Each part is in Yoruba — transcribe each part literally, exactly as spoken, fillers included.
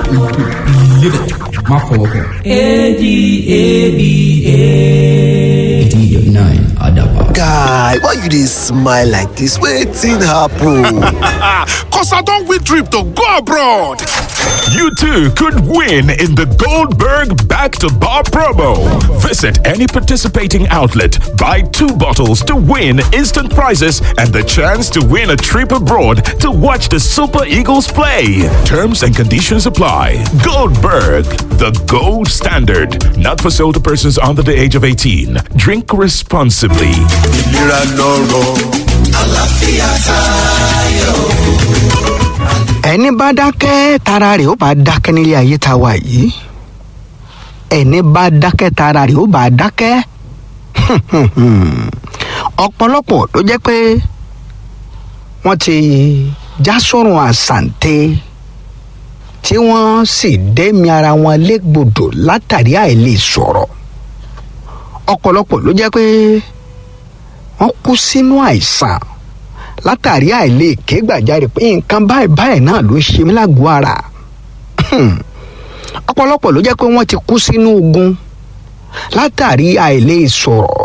Live it. My father. A D A B A. eighty-nine Adaba. Guy, why you dey smile like this? Wetin happen? Cause I don't win trip to go abroad. You too could win in the Goldberg Back to Bar promo. Visit any participating outlet, buy two bottles to win instant prizes and the chance to win a trip abroad to watch the Super Eagles play. Terms and conditions apply. Goldberg, the gold standard. Not for sale to persons under the age of eighteen. Drink responsibly. Ìlera lọ́rọ̀. Àlàáfíà tayọ. ẹni bá dákẹ́ tara rẹ̀ ó bá dákẹ́ nílé ayé tá a wà yìí ẹni bá dákẹ́ tara rẹ̀ ó bá dákẹ́ ọ̀pọ̀lọpọ̀ ló jẹ́ pé wọ́n ti já sọ́run àsàǹtẹ̀ tí wọ́n sì dẹ́mi ara wọn légbodò látàrí àìlè sọ̀rọ̀ ọ̀pọ̀lọpọ̀ ló jẹ́ pé wọ́n kú sínú àìsàn látàrí àìlè ké gbàjarè pé nǹkan báyìí báyìí náà ló ń ṣe mí lágọ̀ọ́ ara ọ̀pọ̀lọpọ̀ ló jẹ́ pé wọ́n ti kú sínú ogun látàrí àìlè sọ̀rọ̀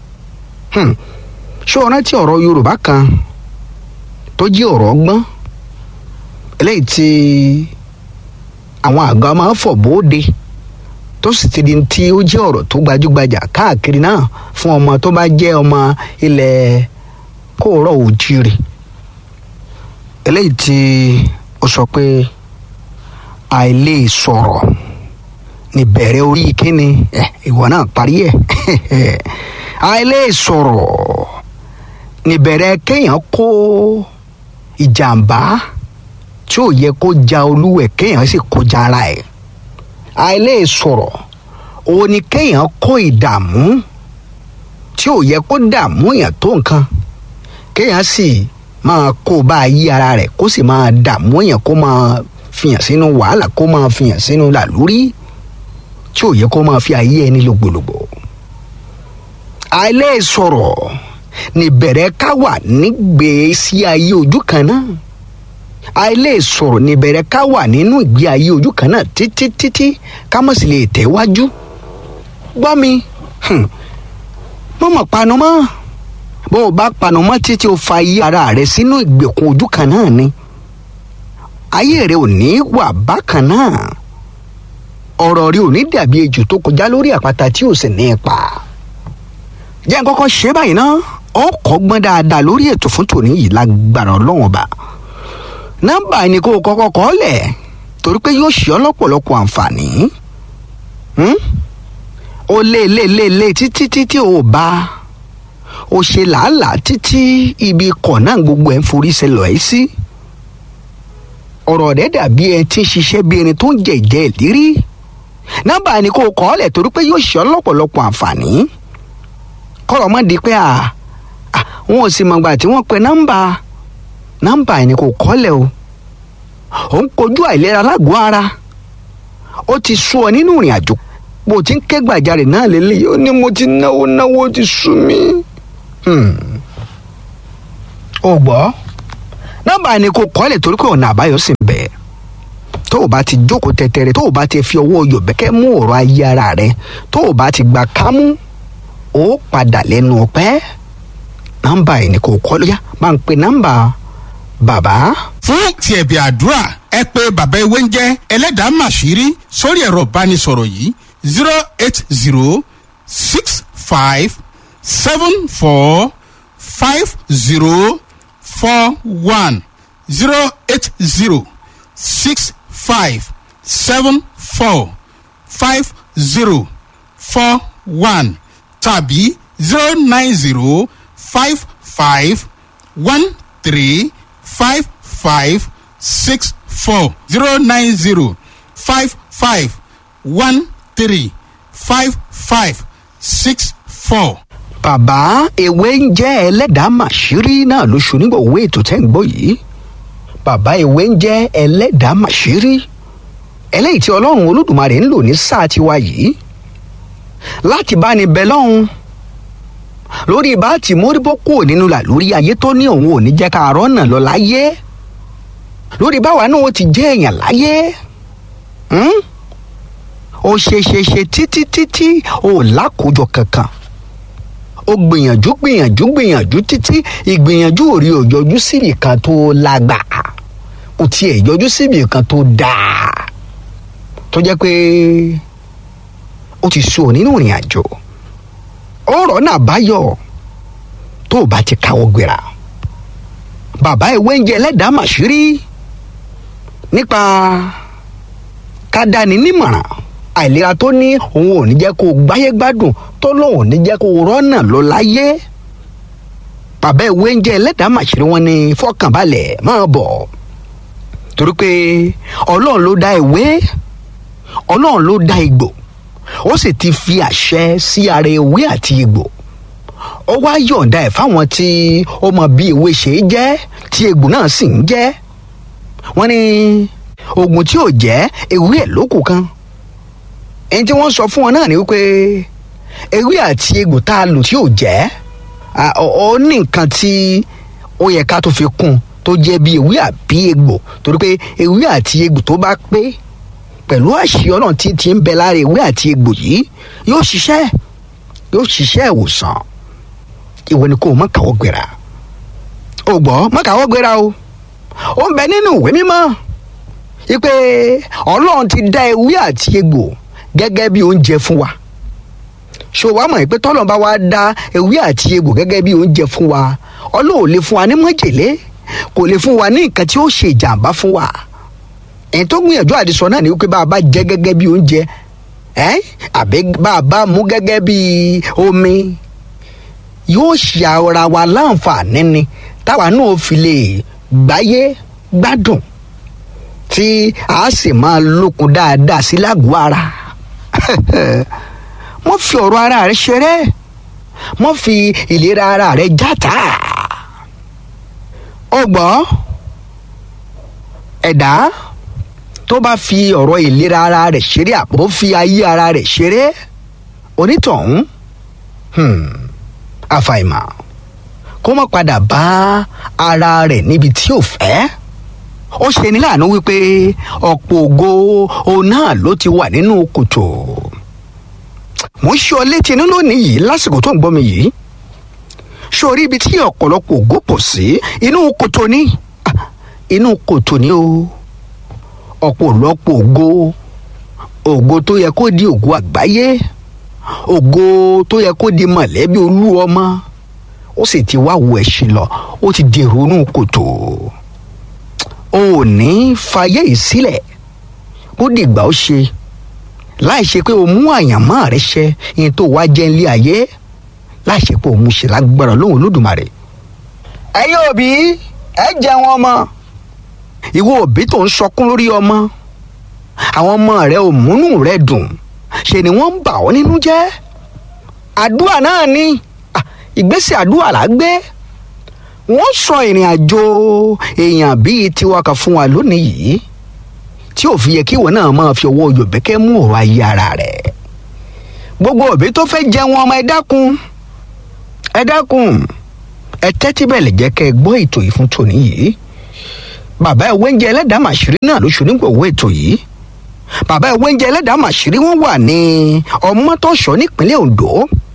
ṣé o rántí ọ̀rọ̀ Yorùbá kan tó jẹ́ ọ̀rọ̀ ọgbọ́n eléyìí tí àwọn àgbà máa ń fọ̀ bóde tó sì ti di tí ó jẹ́ ọ̀rọ̀ tó gbajúgbajà káàkiri náà fún ọmọ tó bá jẹ́ ọmọ ilẹ̀ kóòrọ̀ òjìrì eléyìí tí ó sọ pé àìlè sọ̀rọ̀ níbẹ̀rẹ̀ orí kíni ẹ̀ ìwọ náà parí ẹ̀ àìlè sọ̀rọ̀ níbẹ̀rẹ̀ kéèyàn kó ìjàmbá tí ò yẹ kó ja olúwẹ̀ kéèyàn sì kó ja ara ẹ̀ àìlè sọ̀rọ̀ òun ni kéèyàn kó ìdààmú tí ò yẹ kó dààmú èèyàn tó nǹkan kéèyàn sì máa kó bá yí ara rẹ̀ kó sì máa dààmú èèyàn kó máa fìyàn sínú wàhálà kó máa fìyàn sínú làlúrí tí ò yẹ kó máa fi ayé ẹni lògbòlògbò àìlè sọ̀rọ̀ níbẹ̀rẹ̀ ká wà nígbèésí ayé ojú kan náà àìlè sọ̀rọ̀ níbẹ̀rẹ̀ ká wà nínú ìgbé ayé ojú kan náà títí títí ká mọ̀ sí lè tẹ̀wájú gbọ́ mi mọ̀mọ̀ panu mọ́ bó o bá panu mọ́ títí o fa ayé ara rẹ sínú ìgbèkùn ojú kan náà ni ayé rẹ ò ní wà bákan náà ọ̀rọ̀ rẹ ò ní dàbí ejò tó kọjá lórí àpáta tí ò sì ní ipa jẹ́ n kọ́kọ́ ṣe báyìí náà ó kọ́gbọ́n dáadáa lórí ètò fún tòní yìí lágbára Ọlọ́run ọba nọ́mbà ni kó o kọ́kọ́ kọ lẹ̀ torí pé yóò ṣe ọ́ lọ́pọ̀lọpọ̀ àǹfààní ó lé lé lé lé títí títí ò bá ó ṣe làálàá títí ibi ikọ̀ náà gbogbo ẹ̀ ń forí ṣẹlẹ̀ ẹ́ sí ọ̀rọ̀ rẹ̀ dàbí ẹ tí ń ṣiṣẹ́ bí ẹni tó ń jẹ ìjẹ́ ìlérí nọ́mbà ni kó o kọ lẹ̀ torí pé yóò ṣe ọ́ lọ́pọ̀lọpọ̀ àǹfààní kọ́rọ̀ mọ́ di pé à wọn ò sì mọ̀gbà tí wọ́n pe nọ́mbà nọ́mbà ẹni kò kọ́lẹ̀ o ò ń kojú àìlera lágọ̀ọ́ ara ó ti sú ọ nínú ìrìn àjò bó ti ń ké gbàjarè náà lélẹ́yìí ó ní mo ti náwó náwó ti sú mi ó gbọ́ nọ́mbà ẹni kò kọ́lẹ̀ torí pé ọ̀nà àbáyọ sì ń bẹ tó o bá ti jókòó tẹ̀tẹ̀rẹ̀ tó o bá ti fi ọwọ́ yọ̀bẹ̀kẹ́ mú ọ̀rọ̀ ayé ara rẹ tó o bá ti gbà kámú ó padà lẹ́nu ọpẹ́ nọ́mbà ẹni kò kọ́lẹ̀ yá máa ń pe nọ́mbà bàbá. fún ti ẹ̀bì àdúrà ẹ pé bàbá ewé ń jẹ́ ẹlẹ́dàá màṣírí sórí ẹ̀rọ ìbánisọ̀rọ̀ yìí zero eight zero six five seven four five zero four one zero eight zero six five seven four five zero four one tàbí zero nine zero five five one three five five six four zero nine zero five five one three five five six four. bàbá ewé ń jẹ́ ẹlẹ́dàá màṣírí náà ló ṣonígbọ̀ owó ètò tẹ́ ń gbọ́ yìí bàbá ewé ń jẹ́ ẹlẹ́dàá màṣírí eléyìí tí ọlọ́run olódùmarè ń lò ní sáà tiwa yìí láti bá ní bẹ lọ́hùn lórí bá ti móríbó kúrò nínú là lórí ayé tó ní òun ò ní jẹ́ ká rọ́nà lọ láyé lórí báwa náà ó ti jẹ́ èèyàn láyé ó ṣe ṣe ṣe títí títí ó lákòójọ kankan ó gbìyànjú gbìyànjú gbìyànjú títí ìgbìyànjú òrí ò yọjú síbì kan tó lágbàá kò tiẹ̀ yọjú síbì kan tó dáa tó jẹ́ pé ó ti sùn nínú ìrìn àjò ọ̀rọ̀ náà báyọ̀ tó o bá ti káwọ́ gbéra bàbá ìwé ń jẹ ẹlẹ́dàá màṣírí nípa ká dáni nímọ̀ràn àìlera tó ní òun ò ní jẹ́ kó o gbáyé gbádùn tó lóun ò ní jẹ́ kó o rọ́nà lọ láyé bàbá ìwé ń jẹ ẹlẹ́dàá màṣírí wọn ní fọkànbalẹ̀ máa bọ̀ torí pé ọlọ́run ló dá ìwé ọlọ́run ló dá igbó ó sì ti fi àṣẹ sí ara ewé àti egbò ó wá yọ̀ǹda ẹ̀ fáwọn tí ó mọ bí ewé ṣe é jẹ́ tí egbò náà sì ń jẹ́ wọ́n ní oògùn tí ò jẹ́ ewé ẹ̀ lókù kan ẹni tí wọ́n sọ fún wọn náà ni wípé ewé àti egbò tá a lò tí ò jẹ́ ó ní nǹkan tí ó yẹ ká tó fi kún tó jẹ́ bí ewé àbí egbò torí pé ewé àti egbò tó bá pé pẹ̀lú àṣì ọ̀nà tí ti ń bẹ lára ewé àti egbò yìí yóò ṣiṣẹ́ yóò ṣiṣẹ́ ìwòsàn ìwọ ni kò mọ̀ káwọ́ gbéra o gbọ́ mọ̀ káwọ́ gbéra o ó ń bẹ nínú ìwé mímọ́ wípé ọlọ́run ti dá ewé àti egbò gẹ́gẹ́ bí oúnjẹ fún wa ṣó wàá mọ̀ pé tọ́lọ́run bá wá dá ewé àti egbò gẹ́gẹ́ bí oúnjẹ fún wa ọlọ́run ò lè fún wa ní májèlé kò lè fún wa ní nǹkan tí ó ṣe ìjàmbá fún wa ẹni tó gbìyànjú àdìsọ náà ni wípé bá a bá jẹ gẹ́gẹ́ bí oúnjẹ ẹ àbí bá a bá mú gẹ́gẹ́ bí omi yóò ṣe ara wa láǹfààní ni táwa náà fi lè gbáyé gbádùn tí a sì máa lókun dáadáa sí lágọ̀ọ́ ara mo fi ọ̀rọ̀ ara rẹ ṣeré mo fi ìlera ara rẹ játa ọgbọ́n ẹ̀dá tó bá fi ọ̀rọ̀ ìlera ara rẹ̀ ṣeré àpò fi ayé ara rẹ̀ ṣeré onítọ̀hún àfàìmọ̀ kó má padà bá ara rẹ̀ níbi tí ò fẹ́ ó ṣe ní láàánú wípé ọ̀pọ̀ ògo òun náà ló ti wà nínú kòtò mo ń ṣe ọ létí inú lónìí yìí lásìkò tó ń gbọ́ mi yìí sórí ibi tí ọ̀pọ̀lọpọ̀ ògo pọ̀ sí inú kòtò ní inú kòtò ní o ọ̀pọ̀lọpọ̀ ògo ògo tó yẹ kó di ògo àgbáyé ògo tó yẹ kó di mọ̀lẹ́bí olú ọmọ ó sì ti wá wo ẹ̀sìn lọ ó ti dèrò inú kòtò o ò ní fàyè yìí sílẹ̀ ó dìgbà ó ṣe láì ṣe pé o mú àyànmọ́ rẹ ṣẹ ìyẹn tó wá jẹ́ ilé ayé láì ṣe pé o mú ṣe lágbára lóhùn Olódùmarè ẹ̀yin òbí ẹ jẹun ọmọ ìwọ òbí tó ń sọkún lórí ọmọ àwọn ọmọ rẹ ò múnú rẹ dùn ṣe ni wọ́n ń bà ọ́ nínú jẹ́ àdúrà náà ni ìgbésẹ̀ àdúrà là gbé wọ́n sọ ìrìn àjò èèyàn bíi tiwa kan fún wa lónìí yìí tí ò fi yẹ kí ìwọ náà máa fi ọwọ́ yòbẹ́kẹ́ mú ọ̀rọ̀ ayé ara rẹ̀ gbogbo òbí tó fẹ́ jẹun ọmọ ẹ dákun ẹ dákun ẹ tẹ́tí bẹ̀lẹ̀ jẹ́ kẹ́ ẹ gbọ́ ètò yìí fún tòní yìí bàbá ìwé ń jẹ ẹlẹ́dàá màṣírí náà ló ṣonígbọ̀wọ́ ètò yìí bàbá ìwé ń jẹ ẹlẹ́dàá màṣírí wọ́n wà ní ọmọtọ́ṣọ́ nípínlẹ̀ Ondo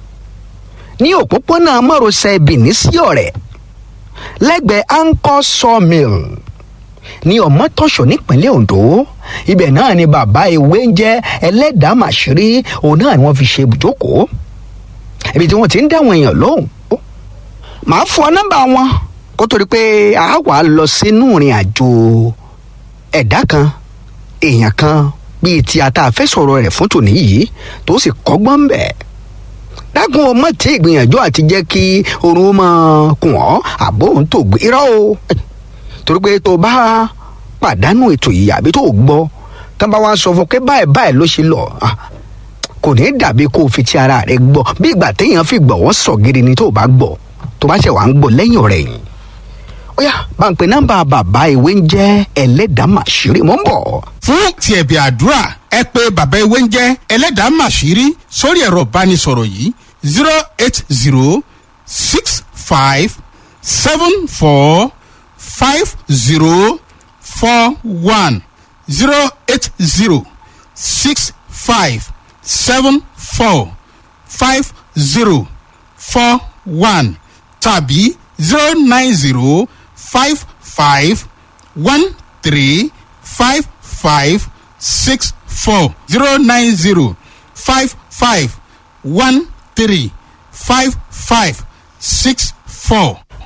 ní òpópónà márosẹ̀ Benin sí Ọ̀rẹ́ lẹ́gbẹ̀ẹ́ Anchor Sawmill ní ọmọtọ́ṣọ́ nípínlẹ̀ Ondo ibẹ̀ náà ni bàbá ìwé ń jẹ ẹlẹ́dàá màṣírí òun náà ni wọ́n fi ṣe ibùjókòó ibi tí wọ́n ti ń dáwọn èèyàn lóhùn màá fún ọ nọ́mbà wọn kó torí pé a wà lọ sínú ìrìn àjò ẹ̀dá kan èèyàn kan bíi ti ata àfẹ́sọ̀rọ̀ rẹ̀ fún tòní yìí tó sì kọ́gbọ́n ń bẹ̀. dákun ọmọ tí ìgbìyànjú àti jẹ́ kí oorun máa kùn ọ́ àbó ń tò gbé irọ́ o torí pé tó bá pàdánù ètò yìí àbí tó gbọ́ tán bá wá sọ fún pé báyìí báyìí ló ṣe lọ kò ní dàbí kó o fi ti ara rẹ̀ gbọ́ bí ìgbà téèyàn fi gbọ̀wọ́ sọ gidi ni tó bá gbọ́ tó bá ṣẹ̀ wá ń gbọ́ lẹ́yìn ọ̀rẹ́ yìí ó yá bá ń pe nọ́mbà bàbá ìwé ń jẹ́ ẹlẹ́dàá màṣírí mò ń bọ̀. fún ti ẹ̀bì àdúrà ẹ pé bàbá ìwé ń jẹ́ ẹlẹ́dàá màṣírí sórí ẹ̀rọ ìbánisọ̀rọ̀ yìí zero eight zero six five seven four five zero four one zero eight zero six five seven four five zero four one tàbí zero nine zero five five one three five five six four zero nine zero five five one three five five six four.